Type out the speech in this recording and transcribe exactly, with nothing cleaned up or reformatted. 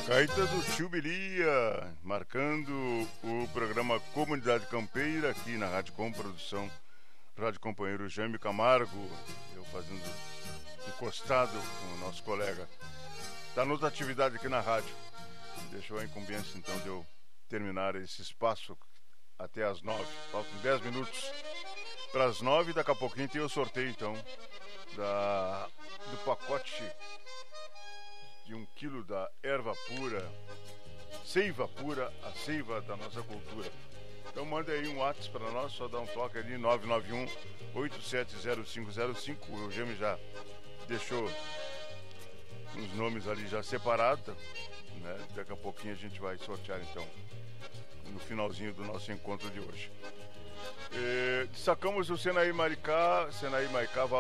Gaita do Tio Bilia, marcando o programa Comunidade Campeira aqui na Rádio Com Produção, Rádio Companheiro Jaime Camargo, eu fazendo encostado com o nosso colega. Está noutra atividade aqui na rádio. Deixou a incumbência então de eu terminar esse espaço até as nove. Faltam dez minutos para as nove, daqui a pouquinho tem o sorteio então da, do pacote de um quilo da erva pura, seiva pura, a seiva da nossa cultura. Então manda aí um WhatsApp para nós, só dá um toque ali, nove nove um, oito sete zero cinco zero cinco. O Eugênio já deixou os nomes ali já separados, né? Daqui a pouquinho a gente vai sortear então, no finalzinho do nosso encontro de hoje. E destacamos o Senaí Maricá, Senaí Maricá,